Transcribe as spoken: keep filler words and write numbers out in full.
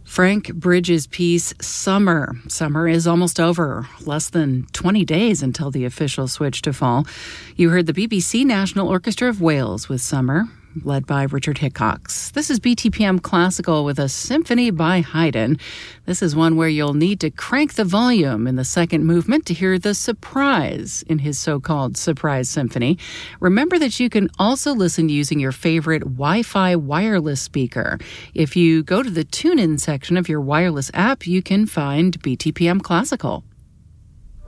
Frank Bridges' piece, Summer. Summer is almost over. Less than twenty days until the official switch to fall. You heard the B B C National Orchestra of Wales with Summer, led by Richard Hickox. This is B T P M Classical with a symphony by Haydn. This is one where you'll need to crank the volume in the second movement to hear the surprise in his so-called surprise symphony. Remember that you can also listen using your favorite Wi-Fi wireless speaker. If you go to the tune-in section of your wireless app, you can find B T P M Classical.